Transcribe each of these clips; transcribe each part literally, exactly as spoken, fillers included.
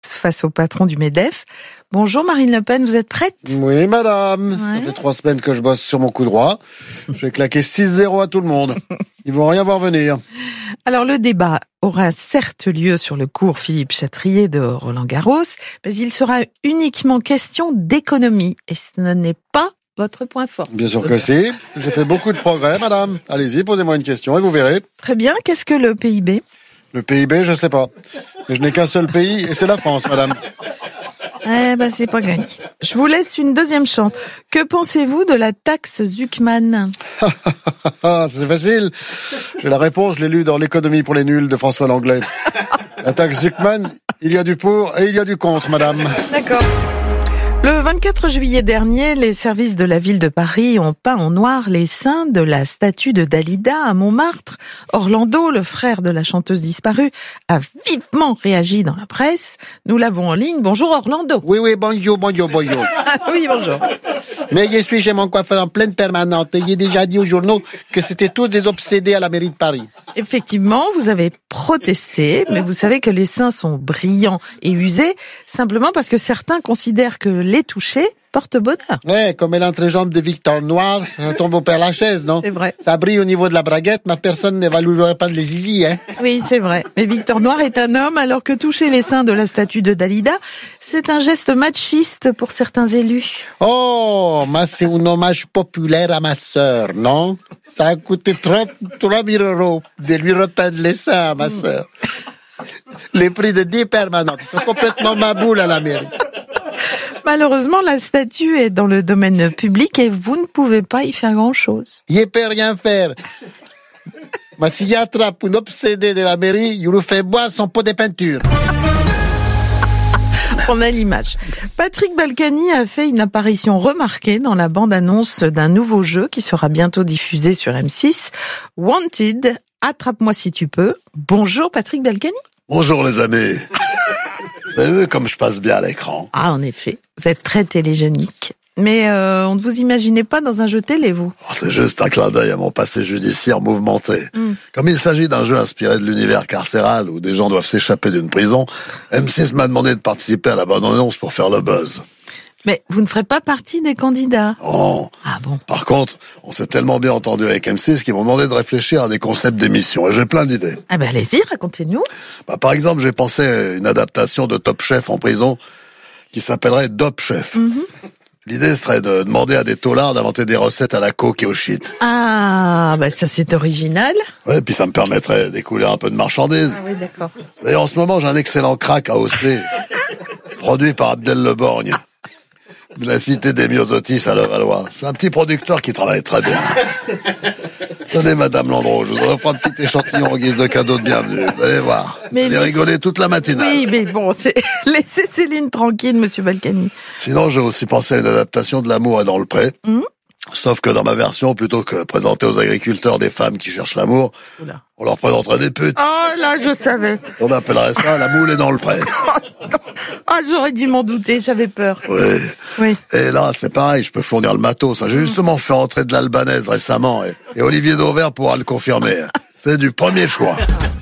face au patron du MEDEF. Bonjour Marine Le Pen, vous êtes prête ? Oui madame, ouais. Ça fait trois semaines que je bosse sur mon coup droit. Je vais claquer six zéro à tout le monde. Ils vont rien voir venir. Alors le débat aura certes lieu sur le cours Philippe Chatrier de Roland-Garros, mais il sera uniquement question d'économie. Et ce n'est pas votre point fort. Bien sûr que si. J'ai fait beaucoup de progrès madame. Allez-y, posez-moi une question et vous verrez. Très bien, qu'est-ce que le P I B ? Le P I B, je sais pas. Mais je n'ai qu'un seul pays et c'est la France madame. Eh ben, c'est pas gagné. Je vous laisse une deuxième chance. Que pensez-vous de la taxe Zuckman ? C'est facile. J'ai la réponse, je l'ai lu dans L'économie pour les nuls de François Langlais. La taxe Zuckman, il y a du pour et il y a du contre, madame. D'accord. Le vingt-quatre juillet dernier, les services de la ville de Paris ont peint en noir les seins de la statue de Dalida à Montmartre. Orlando, le frère de la chanteuse disparue, a vivement réagi dans la presse. Nous l'avons en ligne. Bonjour Orlando. Oui, oui, bonjour, bonjour, bonjour. Oui, bonjour. Mais je suis chez mon coiffeur en pleine permanente et il a déjà dit aux journaux que c'était tous des obsédés à la mairie de Paris. Effectivement, vous avez protesté, mais vous savez que les seins sont brillants et usés, simplement parce que certains considèrent que les toucher porte bonheur. Ouais, comme l'entrejambe de Victor Noir, ça tombe au Père Lachaise, non ? C'est vrai. Ça brille au niveau de la braguette, mais personne n'évaluerait pas de les zizi, hein ? Oui, c'est vrai. Mais Victor Noir est un homme, alors que toucher les seins de la statue de Dalida, c'est un geste machiste pour certains élus. Oh, mais c'est un hommage populaire à ma sœur, non ? Ça a coûté trente-trois mille euros de lui repeindre les seins à ma sœur. Les prix de dix permanentes sont complètement maboules à la mairie. Malheureusement, la statue est dans le domaine public et vous ne pouvez pas y faire grand-chose. Il ne peut rien faire. Mais s'il attrape un obsédé de la mairie, il lui fait boire son pot de peinture. On a l'image. Patrick Balkany a fait une apparition remarquée dans la bande-annonce d'un nouveau jeu qui sera bientôt diffusé sur M six. Wanted, attrape-moi si tu peux. Bonjour Patrick Balkany. Bonjour les amis. Vous avez vu comme je passe bien à l'écran ? Ah, en effet, vous êtes très télégénique. Mais euh, on ne vous imaginait pas dans un jeu télé, vous. Oh, c'est juste un clin d'œil à mon passé judiciaire mouvementé. Mm. Comme il s'agit d'un jeu inspiré de l'univers carcéral où des gens doivent s'échapper d'une prison, M six m'a demandé de participer à la bande-annonce pour faire le buzz. Mais vous ne ferez pas partie des candidats. Oh. Ah bon. Par contre, on s'est tellement bien entendu avec M six qu'ils m'ont demandé de réfléchir à des concepts d'émission. Et j'ai plein d'idées. Ah ben allez-y, racontez-nous. Bah, par exemple, j'ai pensé à une adaptation de Top Chef en prison qui s'appellerait Dop Chef. Mm-hmm. L'idée serait de demander à des taulards d'inventer des recettes à la coke et au shit. Ah, bah ça c'est original. Ouais, puis ça me permettrait d'écouler un peu de marchandises. Ah oui, d'accord. D'ailleurs, en ce moment, j'ai un excellent crack à hausser, produit par Abdel Le Borgne, de la cité des Myosotis à Levallois. C'est un petit producteur qui travaille très bien. Tenez, Madame Landreau, je vous offre un petit échantillon en guise de cadeau de bienvenue. Vous allez voir. Mais vous allez rigoler toute la matinale. Oui, mais bon, c'est... laissez Céline tranquille, Monsieur Balkany. Sinon, j'ai aussi pensé à une adaptation de L'amour est dans le pré. Mmh. Sauf que dans ma version, plutôt que présenter aux agriculteurs des femmes qui cherchent l'amour, Oula. on leur présenterait des putes. Oh là, je savais. On appellerait ça La moule est dans le pré. Ah, oh, j'aurais dû m'en douter, j'avais peur. Oui. Oui. Et là, c'est pareil, je peux fournir le matos. J'ai justement fait entrer de l'albanaise récemment et, et Olivier Dauvert pourra le confirmer. C'est du premier choix.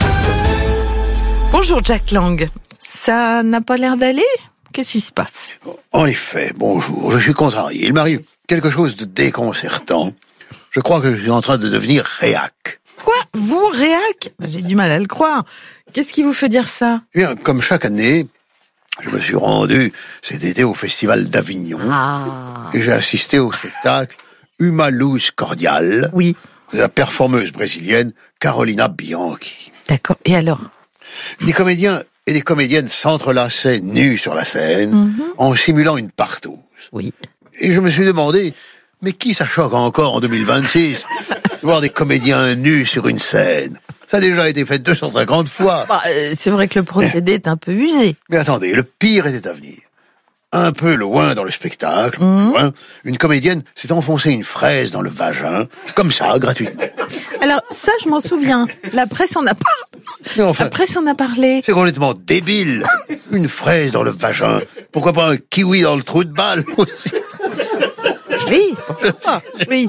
Bonjour Jack Lang. Ça n'a pas l'air d'aller ? Qu'est-ce qui se passe ? En effet, bonjour, je suis contrarié. Il m'arrive quelque chose de déconcertant. Je crois que je suis en train de devenir réac. Quoi ? Vous, réac ? J'ai du mal à le croire. Qu'est-ce qui vous fait dire ça ? Eh bien, comme chaque année, je me suis rendu cet été au Festival d'Avignon. Ah. Et j'ai assisté au spectacle Uma Luz Cordial. Oui. De la performeuse brésilienne Carolina Bianchi. D'accord. Et alors ? Des comédiens et des comédiennes s'entrelaçaient nus sur la scène, mm-hmm. en simulant une partouze. Oui. Et je me suis demandé, mais qui ça choque encore en deux mille vingt-six de voir des comédiens nus sur une scène ? Ça a déjà été fait deux cent cinquante fois. Bah, euh, c'est vrai que le procédé est un peu usé. Mais attendez, le pire était à venir. Un peu loin dans le spectacle, mmh. loin, une comédienne s'est enfoncée une fraise dans le vagin, comme ça, gratuitement. Alors, ça, je m'en souviens. La presse en a parlé. Enfin, La presse en a parlé. C'est complètement débile. Une fraise dans le vagin. Pourquoi pas un kiwi dans le trou de balle aussi ? Oui, ah, oui.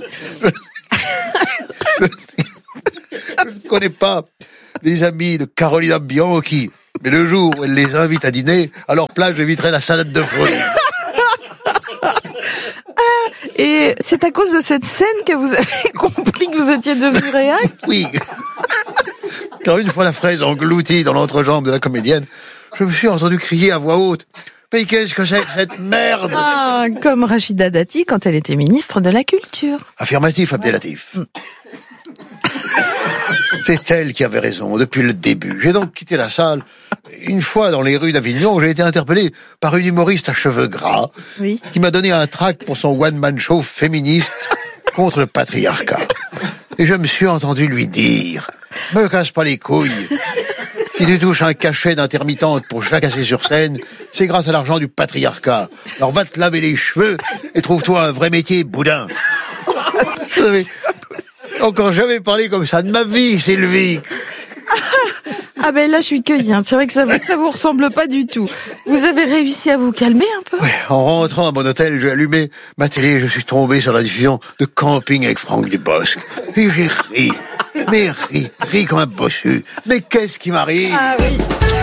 Je ne connais pas les amis de Carolina Bianchi Mais le jour où elle les invite à dîner, à leur place, j'éviterai la salade de fruits. Et c'est à cause de cette scène que vous avez compris que vous étiez devenu réac ? Oui. Car une fois la fraise engloutie dans l'entrejambe de la comédienne, je me suis entendu crier à voix haute « Mais qu'est-ce que c'est que cette merde ?» Ah, comme Rachida Dati quand elle était ministre de la Culture. Affirmatif, Abdelatif. C'est elle qui avait raison depuis le début. J'ai donc quitté la salle. Une fois dans les rues d'Avignon, j'ai été interpellé par une humoriste à cheveux gras oui. qui m'a donné un tract pour son one-man show féministe contre le patriarcat. Et je me suis entendu lui dire « Me casse pas les couilles. Si tu touches un cachet d'intermittente pour jacasser sur scène, c'est grâce à l'argent du patriarcat. Alors va te laver les cheveux et trouve-toi un vrai métier, boudin. » Vous savez, encore jamais parlé comme ça de ma vie, Sylvie. Ah ben là, je suis cueillie. Hein. C'est vrai que ça, ça vous ressemble pas du tout. Vous avez réussi à vous calmer un peu ? Ouais, en rentrant à mon hôtel, j'ai allumé ma télé et je suis tombé sur la diffusion de Camping avec Franck Dubosc. Et j'ai ri, mais ri, ri comme un bossu. Mais qu'est-ce qui m'arrive ? Ah oui.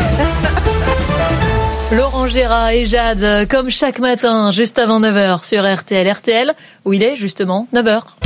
Laurent Gérard et Jade, comme chaque matin, juste avant neuf heures sur R T L. R T L, où il est justement neuf heures.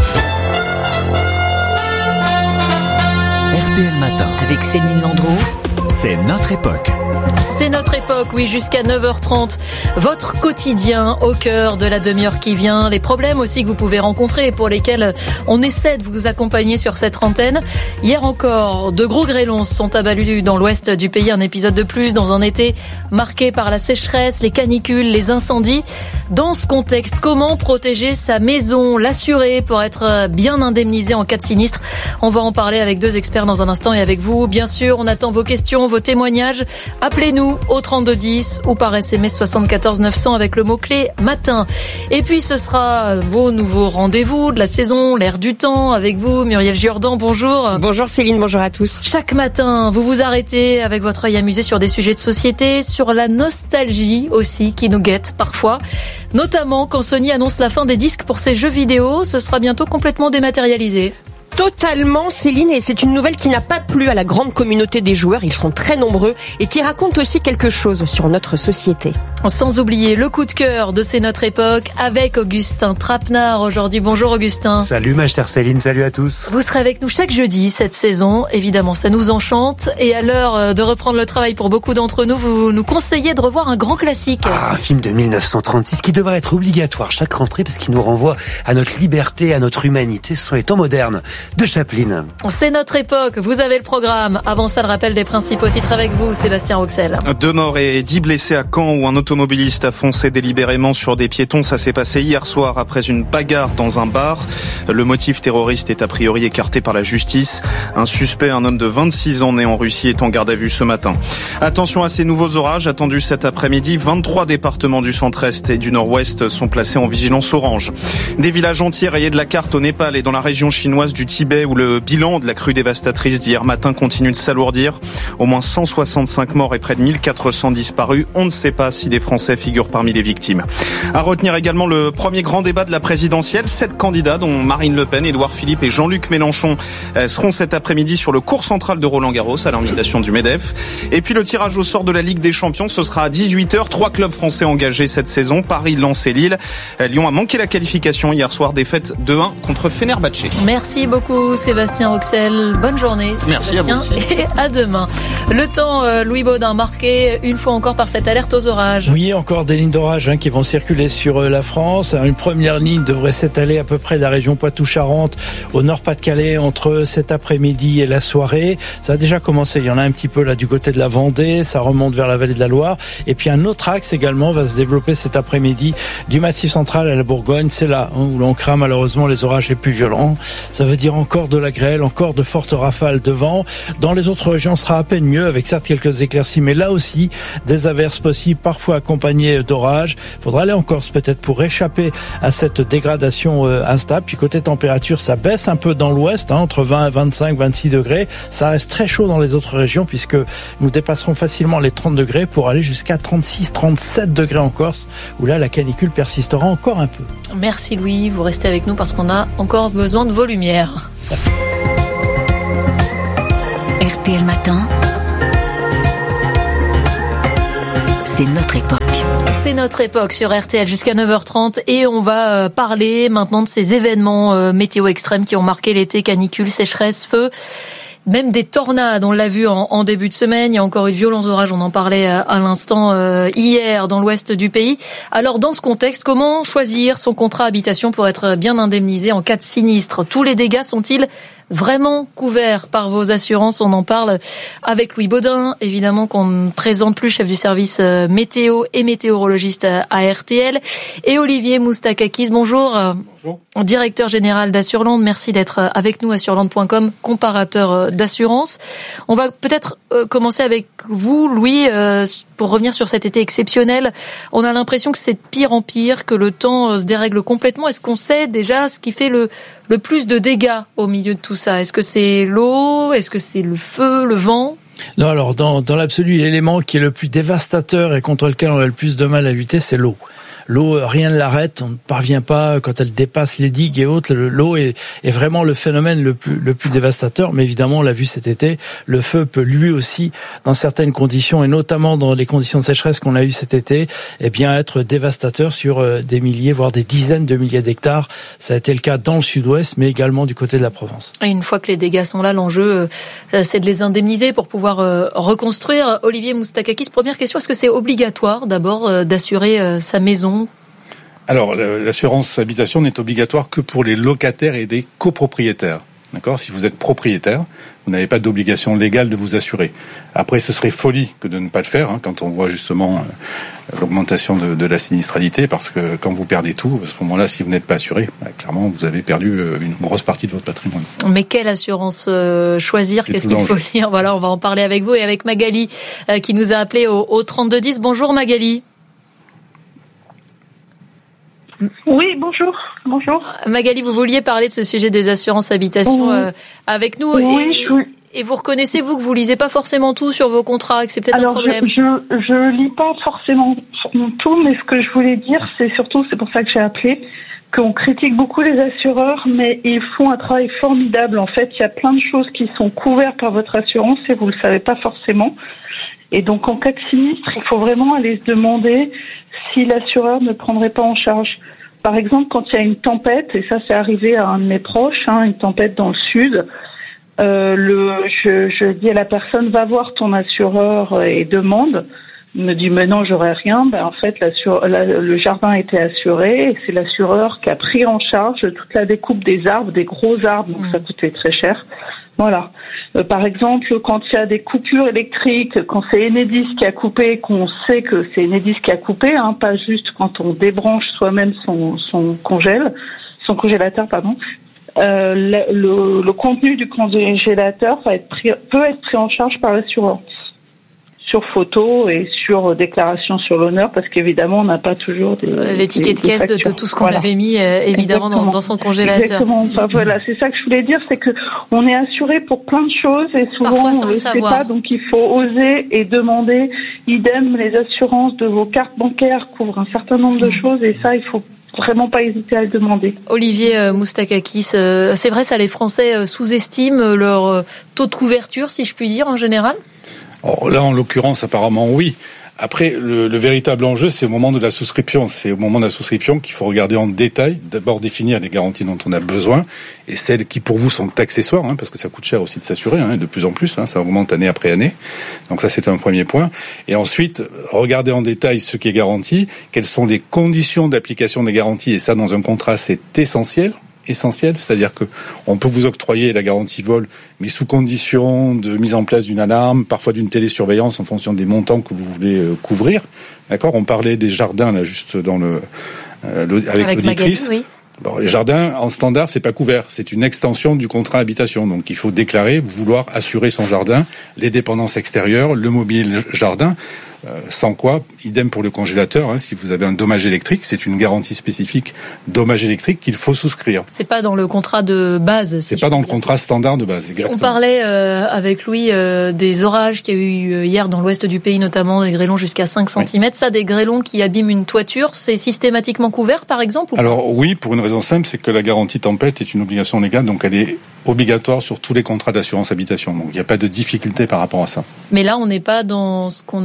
R T L Matin. Avec Céline Landreau. C'est notre époque. C'est notre époque, oui, jusqu'à neuf heures trente. Votre quotidien au cœur de la demi-heure qui vient. Les problèmes aussi que vous pouvez rencontrer et pour lesquels on essaie de vous accompagner sur cette antenne. Hier encore, de gros grêlons sont abattus dans l'ouest du pays. Un épisode de plus dans un été marqué par la sécheresse, les canicules, les incendies. Dans ce contexte, comment protéger sa maison, l'assurer pour être bien indemnisé en cas de sinistre ? On va en parler avec deux experts dans un instant et avec vous. Bien sûr, on attend vos questions, vos témoignages. Appelez-nous au trente-deux dix ou par S M S soixante-quatorze neuf cents avec le mot-clé matin. Et puis ce sera vos nouveaux rendez-vous de la saison, l'air du temps avec vous, Muriel Jourdan, bonjour. Bonjour Céline, bonjour à tous. Chaque matin, vous vous arrêtez avec votre œil amusé sur des sujets de société, sur la nostalgie aussi qui nous guette parfois. Notamment quand Sony annonce la fin des disques pour ses jeux vidéo, ce sera bientôt complètement dématérialisé. Totalement, Céline, et c'est une nouvelle qui n'a pas plu à la grande communauté des joueurs, ils sont très nombreux, et qui raconte aussi quelque chose sur notre société. Sans oublier le coup de cœur de C'est notre époque avec Augustin Trapenard aujourd'hui. Bonjour Augustin. Salut ma chère Céline, salut à tous. Vous serez avec nous chaque jeudi cette saison, évidemment ça nous enchante, et à l'heure de reprendre le travail pour beaucoup d'entre nous, vous nous conseillez de revoir un grand classique. Ah, un film de dix-neuf cent trente-six qui devrait être obligatoire chaque rentrée parce qu'il nous renvoie à notre liberté, à notre humanité, ce sont les temps modernes de Chaplin. C'est notre époque, vous avez le programme. Avant ça, le rappel des principaux titres avec vous, Sébastien Roxel. Deux morts et dix blessés à Caen où un automobiliste a foncé délibérément sur des piétons. Ça s'est passé hier soir après une bagarre dans un bar. Le motif terroriste est a priori écarté par la justice. Un suspect, un homme de vingt-six ans né en Russie, est en garde à vue ce matin. Attention à ces nouveaux orages attendus cet après-midi. vingt-trois départements du centre-est et du nord-ouest sont placés en vigilance orange. Des villages entiers rayés de la carte au Népal et dans la région chinoise du Tibet où le bilan de la crue dévastatrice d'hier matin continue de s'alourdir. Au moins cent soixante-cinq morts et près de mille quatre cents disparus. On ne sait pas si des Français figurent parmi les victimes. À retenir également le premier grand débat de la présidentielle. Sept candidats, dont Marine Le Pen, Édouard Philippe et Jean-Luc Mélenchon, seront cet après-midi sur le cours central de Roland-Garros à l'invitation du MEDEF. Et puis le tirage au sort de la Ligue des Champions, ce sera à dix-huit heures. Trois clubs français engagés cette saison. Paris, Lens et Lille. Lyon a manqué la qualification hier soir, défaite deux un contre Fenerbahçe. Merci beaucoup Sébastien Roxel. Bonne journée. Merci Sébastien, à vous aussi. et à demain. Le temps, euh, Louis Baudin, marqué une fois encore par cette alerte aux orages. Oui, encore des lignes d'orage hein, qui vont circuler sur euh, la France. Une première ligne devrait s'étaler à peu près de la région Poitou-Charentes au Nord-Pas-de-Calais entre cet après-midi et la soirée. Ça a déjà commencé. Il y en a un petit peu là du côté de la Vendée. Ça remonte vers la vallée de la Loire. Et puis un autre axe également va se développer cet après-midi du Massif central à la Bourgogne. C'est là hein, où l'on craint malheureusement les orages les plus violents. Ça veut dire encore de la grêle, encore de fortes rafales de vent. Dans les autres régions, ce sera à peine mieux avec certes quelques éclaircies, mais là aussi des averses possibles, parfois accompagnées d'orages. Il faudra aller en Corse peut-être pour échapper à cette dégradation euh, instable. Puis côté température, ça baisse un peu dans l'ouest, hein, entre vingt, vingt-cinq, vingt-six degrés. Ça reste très chaud dans les autres régions puisque nous dépasserons facilement les trente degrés pour aller jusqu'à trente-six, trente-sept degrés en Corse, où là la canicule persistera encore un peu. Merci Louis, vous restez avec nous parce qu'on a encore besoin de vos lumières. R T L Matin. C'est notre époque. C'est notre époque sur R T L jusqu'à neuf heures trente et on va parler maintenant de ces événements météo extrêmes qui ont marqué l'été, canicule, sécheresse, feu. Même des tornades, on l'a vu en, en début de semaine. Il y a encore eu de violents orages, on en parlait à, à l'instant euh, hier dans l'ouest du pays. Alors dans ce contexte, comment choisir son contrat habitation pour être bien indemnisé en cas de sinistre ? Tous les dégâts sont-ils vraiment couverts par vos assurances? On en parle avec Louis Baudin, évidemment qu'on ne présente plus, chef du service météo et météorologiste à R T L, et Olivier Moustakakis. Bonjour. Bonjour. Directeur général d'Assurland. Merci d'être avec nous, assurland point com, comparateur d'assurance. On va peut-être commencer avec vous, Louis, pour revenir sur cet été exceptionnel. On a l'impression que c'est de pire en pire, que le temps se dérègle complètement. Est-ce qu'on sait déjà ce qui fait le, le plus de dégâts au milieu de tout ça? Est-ce que c'est l'eau? Est-ce que c'est le feu, le vent? Non, alors dans, dans l'absolu, l'élément qui est le plus dévastateur et contre lequel on a le plus de mal à lutter, c'est l'eau. L'eau, rien ne l'arrête, on ne parvient pas, quand elle dépasse les digues et autres, l'eau est, est vraiment le phénomène le plus, le plus dévastateur. Mais évidemment, on l'a vu cet été, le feu peut lui aussi, dans certaines conditions, et notamment dans les conditions de sécheresse qu'on a eues cet été, eh bien être dévastateur sur des milliers, voire des dizaines de milliers d'hectares. Ça a été le cas dans le sud-ouest, mais également du côté de la Provence. Et une fois que les dégâts sont là, l'enjeu, c'est de les indemniser pour pouvoir reconstruire. Olivier Moustakakis, première question, est-ce que c'est obligatoire d'abord d'assurer sa maison? Alors, l'assurance habitation n'est obligatoire que pour les locataires et les copropriétaires. D'accord ? Si vous êtes propriétaire, vous n'avez pas d'obligation légale de vous assurer. Après, ce serait folie que de ne pas le faire, hein, quand on voit justement euh, l'augmentation de, de la sinistralité, parce que quand vous perdez tout, à ce moment-là, si vous n'êtes pas assuré, bah, clairement, vous avez perdu euh, une grosse partie de votre patrimoine. Mais quelle assurance euh, choisir ? C'est Qu'est-ce qu'il faut lire ? Voilà, on va en parler avec vous et avec Magali, euh, qui nous a appelé au, au trente-deux dix. Bonjour Magali. Oui, bonjour. Bonjour. Magali, vous vouliez parler de ce sujet des assurances habitation oui. euh, avec nous. Oui, et, je... et vous reconnaissez, vous, que vous lisez pas forcément tout sur vos contrats, que c'est peut-être Alors, un problème. Je, je, je lis pas forcément tout, mais ce que je voulais dire, c'est surtout, c'est pour ça que j'ai appelé, qu'on critique beaucoup les assureurs, mais ils font un travail formidable. En fait, il y a plein de choses qui sont couvertes par votre assurance et vous le savez pas forcément. Et donc, en cas de sinistre, il faut vraiment aller se demander si l'assureur ne prendrait pas en charge. Par exemple, quand il y a une tempête, et ça c'est arrivé à un de mes proches, hein, une tempête dans le sud, euh, le, je, je dis à la personne, va voir ton assureur et demande. Il me dit, mais non, j'aurais rien. Ben, en fait, l'assure, la, le jardin était assuré et c'est l'assureur qui a pris en charge toute la découpe des arbres, des gros arbres, donc mmh. ça coûtait très cher. Voilà. Euh, par exemple, quand il y a des coupures électriques, quand c'est Enedis qui a coupé, qu'on sait que c'est Enedis qui a coupé, hein, pas juste quand on débranche soi-même son, son congèle, son congélateur, pardon. Euh, le, le, le contenu du congélateur va être pris, peut être pris en charge par l'assureur. Sur photo et sur déclaration sur l'honneur, parce qu'évidemment, on n'a pas toujours des, les tickets des, de caisse de, de tout ce qu'on voilà. avait mis, euh, évidemment, dans, dans son congélateur. Exactement. Enfin, voilà, c'est ça que je voulais dire, c'est que on est assuré pour plein de choses et souvent Parfois, on ne le sait pas, donc il faut oser et demander. Idem, les assurances de vos cartes bancaires couvrent un certain nombre de mmh. choses et ça, il faut vraiment pas hésiter à le demander. Olivier euh, Moustakakis, euh, c'est vrai, ça, les Français euh, sous-estiment leur euh, taux de couverture, si je puis dire, en général? Or, là, en l'occurrence, apparemment, oui. Après, le, le véritable enjeu, c'est au moment de la souscription. C'est au moment de la souscription qu'il faut regarder en détail, d'abord définir les garanties dont on a besoin, et celles qui, pour vous, sont accessoires, hein, parce que ça coûte cher aussi de s'assurer, hein, de plus en plus, hein, ça augmente année après année. Donc ça, c'est un premier point. Et ensuite, regarder en détail ce qui est garanti, quelles sont les conditions d'application des garanties, et ça, dans un contrat, c'est essentiel. essentiel, c'est-à-dire que on peut vous octroyer la garantie vol, mais sous condition de mise en place d'une alarme, parfois d'une télésurveillance en fonction des montants que vous voulez euh, couvrir. D'accord ? On parlait des jardins là, juste dans le, euh, le avec, avec l'auditrice. Magali, oui. Bon, les jardins en standard, c'est pas couvert, c'est une extension du contrat habitation, donc il faut déclarer vouloir assurer son jardin, les dépendances extérieures, le mobilier jardin. Euh, sans quoi, idem pour le congélateur, hein, si vous avez un dommage électrique, c'est une garantie spécifique dommage électrique qu'il faut souscrire. C'est pas dans le contrat de base. Si c'est pas dans dire. le contrat standard de base, exactement. On parlait euh, avec Louis euh, des orages qu'il y a eu hier dans l'ouest du pays, notamment des grêlons jusqu'à cinq centimètres. Oui. Ça, des grêlons qui abîment une toiture, c'est systématiquement couvert, par exemple, ou Alors pas oui, pour une raison simple, c'est que la garantie tempête est une obligation légale, donc elle est obligatoire sur tous les contrats d'assurance habitation. Donc il n'y a pas de difficulté par rapport à ça. Mais là, on n'est pas dans ce qu'on appelle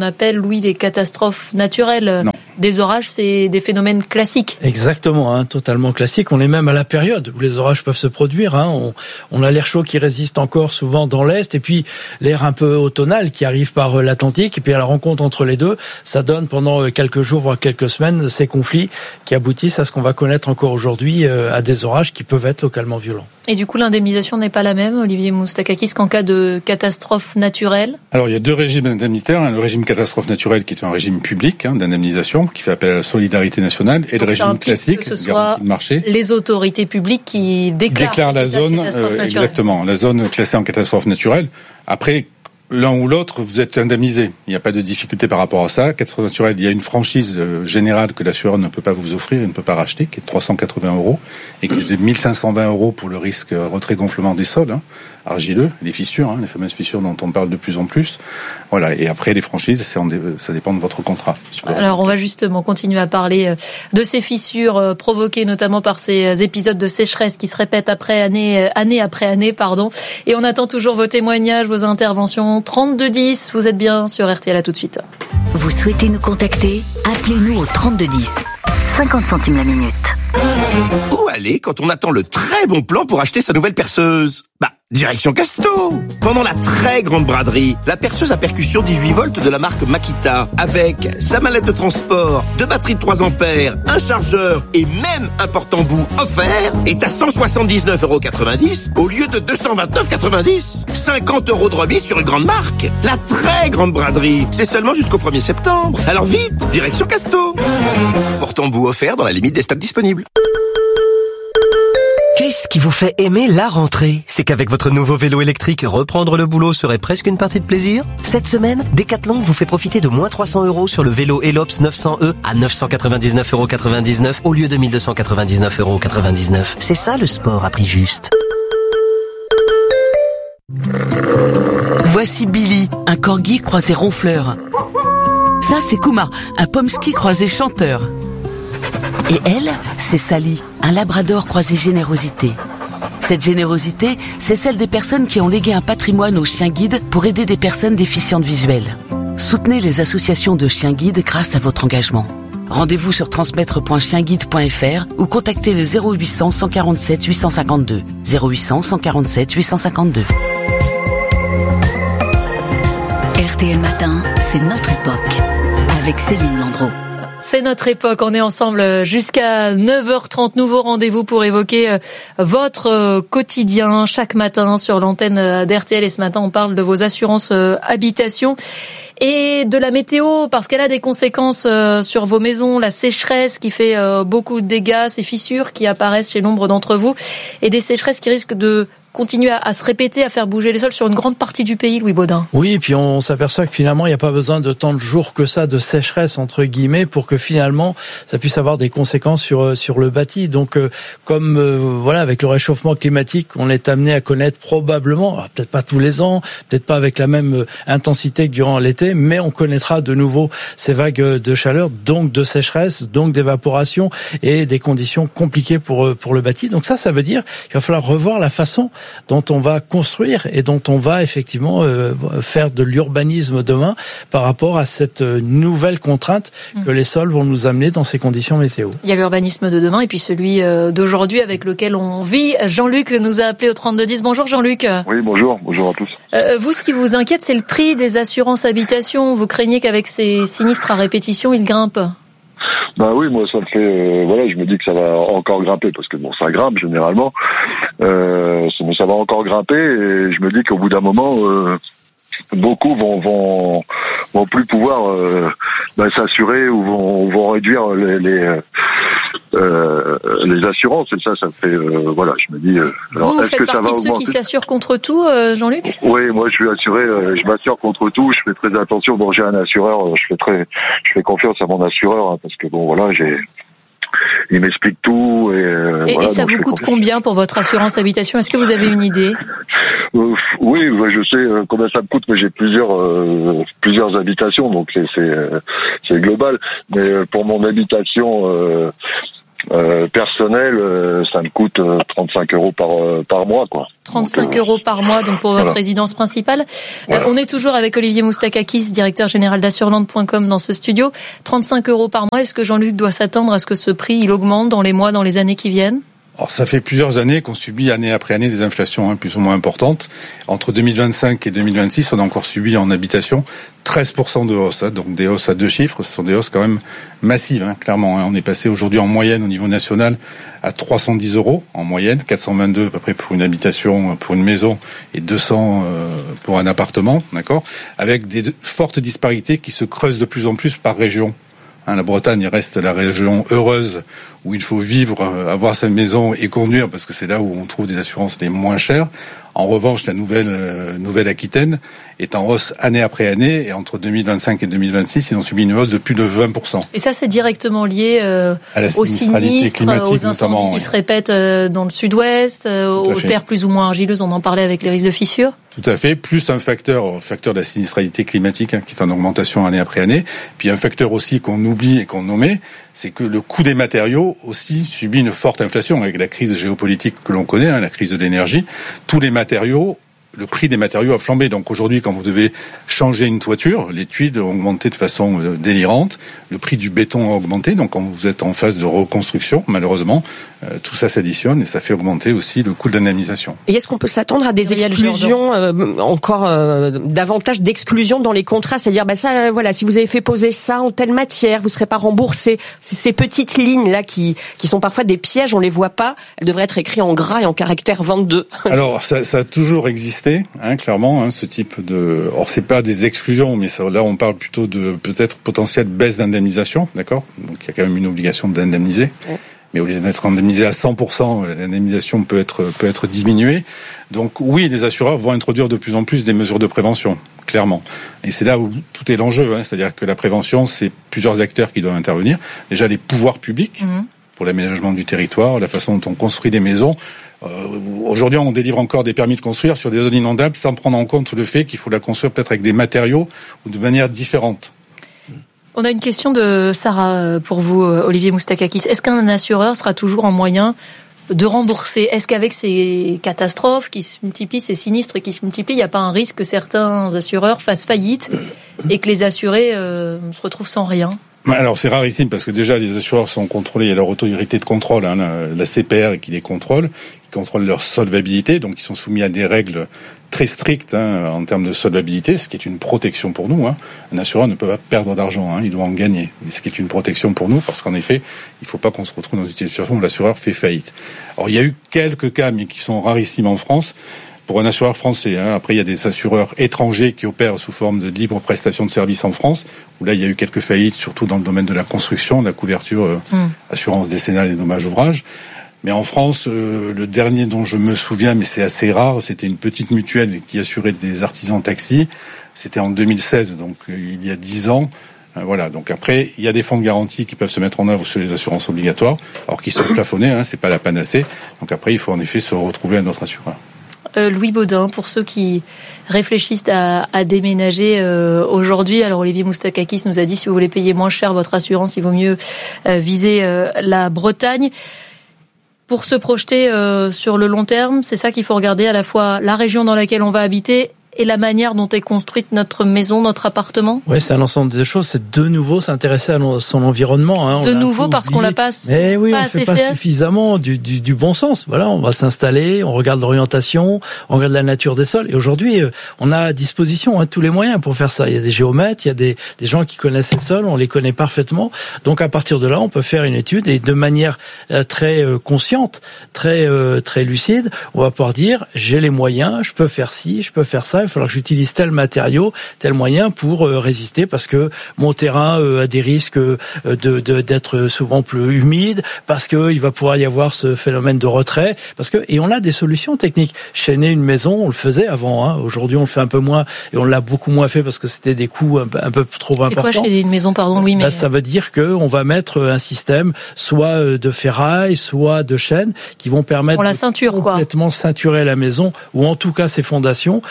Louis, les catastrophes naturelles. Non. Des orages, c'est des phénomènes classiques. Exactement, hein, totalement classique. On est même à la période où les orages peuvent se produire. Hein. On, on a l'air chaud qui résiste encore souvent dans l'Est, et puis l'air un peu automnal qui arrive par l'Atlantique. Et puis à la rencontre entre les deux, ça donne pendant quelques jours, voire quelques semaines, ces conflits qui aboutissent à ce qu'on va connaître encore aujourd'hui, euh, à des orages qui peuvent être localement violents. Et du coup, l'indemnisation n'est pas la même, Olivier Moustakakis, qu'en cas de catastrophe naturelle? Alors, il y a deux régimes indemnitaires. Hein. Le régime catastrophe naturelle, qui est un régime public hein, d'indemnisation, qui fait appel à la solidarité nationale, et Donc le régime classique, que ce garantie de marché. Les autorités publiques qui déclarent, déclarent la zone, euh, exactement, la zone classée en catastrophe naturelle. Après, l'un ou l'autre, vous êtes indemnisé. Il n'y a pas de difficulté par rapport à ça. Catastrophe naturelle, il y a une franchise générale que l'assureur ne peut pas vous offrir, il ne peut pas racheter, qui est de trois cent quatre-vingts euros, et qui est de mille cinq cent vingt euros pour le risque retrait-gonflement des sols, hein, argileux, les fissures, hein, les fameuses fissures dont on parle de plus en plus. Voilà. Et après, les franchises, c'est en, ça dépend de votre contrat. Alors, on va justement continuer à parler de ces fissures provoquées notamment par ces épisodes de sécheresse qui se répètent après année, année après année, pardon. Et on attend toujours vos témoignages, vos interventions. trente-deux dix, vous êtes bien sur R T L, à tout de suite. Vous souhaitez nous contacter? Appelez-nous au trente-deux dix. cinquante centimes la minute. Où aller quand on attend le très bon plan pour acheter sa nouvelle perceuse? Bah, direction Casto. Pendant la très grande braderie, la perceuse à percussion dix-huit volts de la marque Makita, avec sa mallette de transport, deux batteries de trois ampères, un chargeur et même un porte-embout offert, est à cent soixante-dix-neuf euros quatre-vingt-dix au lieu de deux cent vingt-neuf euros quatre-vingt-dix. cinquante euros de remise sur une grande marque. La très grande braderie, c'est seulement jusqu'au premier septembre. Alors vite, direction Casto. Porte-embout offert dans la limite des stocks disponibles. Qu'est-ce qui vous fait aimer la rentrée? C'est qu'avec votre nouveau vélo électrique, reprendre le boulot serait presque une partie de plaisir? Cette semaine, Decathlon vous fait profiter de moins trois cents euros sur le vélo Elops neuf cents E à neuf cent quatre-vingt-dix-neuf euros quatre-vingt-dix-neuf au lieu de mille deux cent quatre-vingt-dix-neuf euros quatre-vingt-dix-neuf. C'est ça le sport à prix juste. Voici Billy, un corgi croisé ronfleur. Ça, c'est Kuma, un pomsky croisé chanteur. Et elle, c'est Sally, un labrador croisé générosité. Cette générosité, c'est celle des personnes qui ont légué un patrimoine aux chiens guides pour aider des personnes déficientes visuelles. Soutenez les associations de chiens guides grâce à votre engagement. Rendez-vous sur transmettre point chien guide point f r ou contactez le zéro huit cents cent quarante-sept huit cent cinquante-deux. zéro huit cents cent quarante-sept huit cent cinquante-deux. R T L Matin, c'est notre époque. Avec Céline Landreau. C'est notre époque, on est ensemble jusqu'à neuf heures trente. Nouveau rendez-vous pour évoquer votre quotidien chaque matin sur l'antenne d'R T L. Et ce matin, on parle de vos assurances habitation et de la météo, parce qu'elle a des conséquences sur vos maisons. La sécheresse qui fait beaucoup de dégâts, ces fissures qui apparaissent chez nombre d'entre vous, et des sécheresses qui risquent de continuer à, à se répéter, à faire bouger les sols sur une grande partie du pays, Louis Baudin. Oui, et puis on s'aperçoit que finalement, il n'y a pas besoin de tant de jours que ça, de sécheresse, entre guillemets, pour que finalement, ça puisse avoir des conséquences sur sur le bâti. Donc, euh, comme, euh, voilà, avec le réchauffement climatique, on est amené à connaître probablement, alors, peut-être pas tous les ans, peut-être pas avec la même intensité que durant l'été, mais on connaîtra de nouveau ces vagues de chaleur, donc de sécheresse, donc d'évaporation, et des conditions compliquées pour pour le bâti. Donc ça, ça veut dire qu'il va falloir revoir la façon dont on va construire et dont on va effectivement euh, faire de l'urbanisme demain par rapport à cette nouvelle contrainte que les sols vont nous amener dans ces conditions météo. Il y a l'urbanisme de demain et puis celui d'aujourd'hui avec lequel on vit. Jean-Luc nous a appelé au trente-deux dix. Bonjour Jean-Luc. Oui, bonjour. Bonjour à tous. Euh, vous, ce qui vous inquiète, c'est le prix des assurances habitation. Vous craignez qu'avec ces sinistres à répétition, il grimpe? Bah oui, moi ça me fait, euh, voilà, je me dis que ça va encore grimper parce que bon, ça grimpe généralement, euh, mais ça va encore grimper et je me dis qu'au bout d'un moment, euh, beaucoup vont vont vont plus pouvoir euh, bah, s'assurer ou vont vont réduire les les, euh, les assurances et ça, ça me fait, euh, voilà, je me dis. Euh, alors, vous, vous est-ce faites que ça partie va de ceux augmenter? qui s'assurent contre tout, euh, Jean-Luc? Oui, moi je suis assuré, euh, je m'assure contre tout, je fais très attention. Bon, j'ai un assureur, je fais très, je fais confiance à mon assureur hein, parce que bon, voilà, j'ai, il m'explique tout et. Euh, et, voilà, et ça donc vous coûte confiance. combien pour votre assurance habitation? Est-ce que vous avez une idée? Euh, oui, ouais, je sais euh, combien ça me coûte, mais j'ai plusieurs euh, plusieurs habitations, donc c'est c'est, euh, c'est global. Mais euh, pour mon habitation. Euh, Euh, personnel, euh, ça me coûte euh, trente-cinq euros par euh, par mois, quoi. trente-cinq donc, euh, euros par mois, donc pour votre voilà. résidence principale. Voilà. Euh, on est toujours avec Olivier Moustakakis, directeur général d'assureland point com dans ce studio. trente-cinq euros par mois. Est-ce que Jean-Luc doit s'attendre à ce que ce prix il augmente dans les mois, dans les années qui viennent? Alors, ça fait plusieurs années qu'on subit année après année des inflations hein, plus ou moins importantes. Entre deux mille vingt-cinq et deux mille vingt-six, on a encore subi en habitation treize pour cent de hausse, hein, donc des hausses à deux chiffres. Ce sont des hausses quand même massives, hein, clairement. Hein. On est passé aujourd'hui en moyenne au niveau national à trois cent dix euros en moyenne, quatre cent vingt-deux à peu près pour une habitation, pour une maison, et deux cents euh, pour un appartement, d'accord, avec des fortes disparités qui se creusent de plus en plus par région. Hein, la Bretagne reste la région heureuse où il faut vivre, avoir sa maison et conduire parce que c'est là où on trouve des assurances les moins chères. En revanche, la nouvelle euh, Nouvelle-Aquitaine est en hausse année après année et entre deux mille vingt-cinq et deux mille vingt-six, ils ont subi une hausse de plus de vingt pour cent. Et ça, c'est directement lié euh, à la aux sinistres, aux incendies notamment, qui oui. se répètent euh, dans le sud-ouest, euh, aux fait. terres plus ou moins argileuses. On en parlait avec les risques de fissures. Tout à fait, plus un facteur, facteur de la sinistralité climatique hein, qui est en augmentation année après année. Puis un facteur aussi qu'on oublie et qu'on nommait, c'est que le coût des matériaux aussi subit une forte inflation avec la crise géopolitique que l'on connaît, hein, la crise de l'énergie. Tous les matériaux, le prix des matériaux a flambé. Donc aujourd'hui, quand vous devez changer une toiture, les tuiles ont augmenté de façon euh, délirante. Le prix du béton a augmenté. Donc quand vous êtes en phase de reconstruction, malheureusement, euh, tout ça s'additionne et ça fait augmenter aussi le coût de l'indemnisation. Et est-ce qu'on peut s'attendre à des exclusions, euh, encore euh, davantage d'exclusions dans les contrats, c'est-à-dire bah ça, euh, voilà, si vous avez fait poser ça en telle matière, vous serez pas remboursé. Ces petites lignes là qui qui sont parfois des pièges, on les voit pas. Elles devraient être écrites en gras et en caractère vingt-deux. Alors ça, ça a toujours existé. Hein, clairement, hein, ce type de. Or, c'est pas des exclusions, mais ça, là, on parle plutôt de peut-être potentielle baisse d'indemnisation, d'accord. Donc, il y a quand même une obligation d'indemniser, ouais. Mais au lieu d'être indemnisé à cent pour cent, l'indemnisation peut être peut être diminuée. Donc, oui, les assureurs vont introduire de plus en plus des mesures de prévention, clairement. Et c'est là où tout est l'enjeu, hein, c'est-à-dire que la prévention, c'est plusieurs acteurs qui doivent intervenir. Déjà, les pouvoirs publics. Mmh. Pour l'aménagement du territoire, la façon dont on construit des maisons. Euh, aujourd'hui, on délivre encore des permis de construire sur des zones inondables sans prendre en compte le fait qu'il faut la construire peut-être avec des matériaux ou de manière différente. On a une question de Sarah pour vous, Olivier Moustakakis. Est-ce qu'un assureur sera toujours en moyen de rembourser? Est-ce qu'avec ces catastrophes qui se multiplient, ces sinistres qui se multiplient, il n'y a pas un risque que certains assureurs fassent faillite et que les assurés euh, se retrouvent sans rien? Alors c'est rarissime parce que déjà les assureurs sont contrôlés, il y a leur autorité de contrôle, hein, la, la C P R qui les contrôle, qui contrôle leur solvabilité, donc ils sont soumis à des règles très strictes hein, en termes de solvabilité, ce qui est une protection pour nous. Hein. Un assureur ne peut pas perdre d'argent, hein, il doit en gagner, et ce qui est une protection pour nous parce qu'en effet, il ne faut pas qu'on se retrouve dans une situation où l'assureur fait faillite. Alors il y a eu quelques cas, mais qui sont rarissimes en France. Pour un assureur français, hein. Après il y a des assureurs étrangers qui opèrent sous forme de libre prestation de services en France, où là il y a eu quelques faillites, surtout dans le domaine de la construction, de la couverture euh, mmh. assurance décennale et dommages ouvrages. Mais en France, euh, le dernier dont je me souviens, mais c'est assez rare, c'était une petite mutuelle qui assurait des artisans taxis. C'était en deux mille seize, donc euh, il y a dix ans. Euh, voilà. Donc après, il y a des fonds de garantie qui peuvent se mettre en œuvre sur les assurances obligatoires, alors qu'ils sont plafonnés, hein, c'est pas la panacée. Donc après, il faut en effet se retrouver à notre assureur. Euh, Louis Baudin, pour ceux qui réfléchissent à, à déménager euh, aujourd'hui, alors Olivier Moustakakis nous a dit si vous voulez payer moins cher votre assurance, il vaut mieux euh, viser euh, la Bretagne. Pour se projeter euh, sur le long terme, c'est ça qu'il faut regarder, à la fois la région dans laquelle on va habiter et la manière dont est construite notre maison, notre appartement. Oui, c'est un ensemble de choses. C'est de nouveau s'intéresser à son environnement. Hein. De nouveau parce qu'on l'a pas, Mais oui, pas on assez fait pas fait. suffisamment du, du, du bon sens. Voilà, on va s'installer, on regarde l'orientation, on regarde la nature des sols. Et aujourd'hui, on a à disposition hein, tous les moyens pour faire ça. Il y a des géomètres, il y a des, des gens qui connaissent ces sols, on les connaît parfaitement. Donc à partir de là, on peut faire une étude et de manière euh, très euh, consciente, très euh, très lucide, on va pouvoir dire j'ai les moyens, je peux faire ci, je peux faire ça. Il va falloir que j'utilise tel matériau, tel moyen pour euh, résister parce que mon terrain euh, a des risques euh, de, de d'être souvent plus humide, parce que il va pouvoir y avoir ce phénomène de retrait, parce que et on a des solutions techniques. Chaîner une maison, on le faisait avant. Hein. Aujourd'hui, on le fait un peu moins et on l'a beaucoup moins fait parce que c'était des coûts un peu, un peu trop C'est importants. C'est quoi chaîner une maison, pardon, Louis? Mais... Bah, ça veut dire que on va mettre un système soit de ferraille, soit de chaîne qui vont permettre Pour la de ceinture, complètement quoi. ceinturer la maison ou en tout cas ses fondations pour qu'il y ait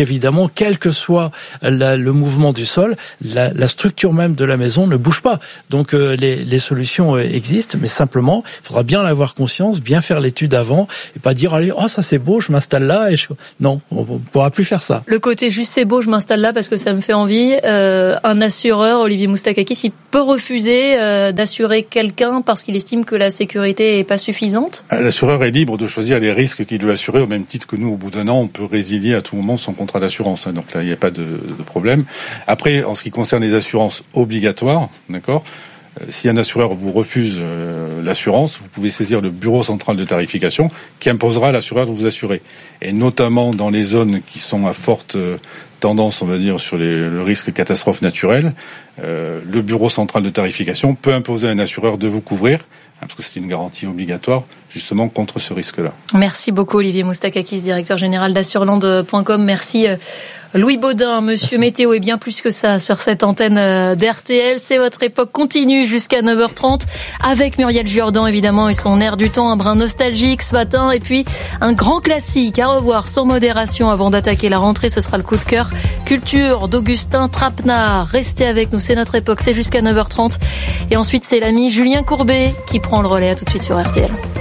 évidemment, quel que soit la, le mouvement du sol, la, la structure même de la maison ne bouge pas. Donc euh, les, les solutions existent, mais simplement, il faudra bien en avoir conscience, bien faire l'étude avant, et pas dire allez, oh ça c'est beau, je m'installe là et je... non, on ne pourra plus faire ça. Le côté juste c'est beau, je m'installe là parce que ça me fait envie. Euh, un assureur, Olivier Moustakakis, il peut refuser euh, d'assurer quelqu'un parce qu'il estime que la sécurité est pas suffisante. L'assureur est libre de choisir les risques qu'il veut assurer, au même titre que nous, au bout d'un an, on peut résilier à tout moment son contrat d'assurance. Donc là, il n'y a pas de, de problème. Après, en ce qui concerne les assurances obligatoires, d'accord, euh, si un assureur vous refuse euh, l'assurance, vous pouvez saisir le bureau central de tarification qui imposera à l'assureur de vous assurer. Et notamment dans les zones qui sont à forte euh, tendance, on va dire, sur les, le risque catastrophe naturelle, euh, le bureau central de tarification peut imposer à un assureur de vous couvrir, hein, parce que c'est une garantie obligatoire, justement contre ce risque-là. Merci beaucoup Olivier Moustakakis, directeur général d'assureland point com. Merci Louis Baudin, Monsieur Merci. Météo et bien plus que ça sur cette antenne d'R T L. C'est votre époque continue jusqu'à neuf heures trente avec Muriel Jourdan évidemment et son air du temps, un brin nostalgique ce matin et puis un grand classique à revoir sans modération avant d'attaquer la rentrée. Ce sera le coup de cœur culture d'Augustin Trapenard. Restez avec nous, c'est notre époque, c'est jusqu'à neuf heures trente et ensuite c'est l'ami Julien Courbet qui prend le relais. À tout de suite sur R T L.